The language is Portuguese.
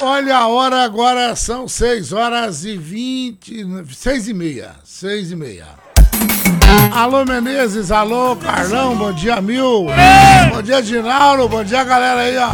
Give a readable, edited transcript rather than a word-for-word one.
Olha a hora agora, são 6h20, 6h30, 6h30. Alô Menezes, alô Carlão, bom dia Mil, bom dia Ginaldo, bom dia galera aí, ó.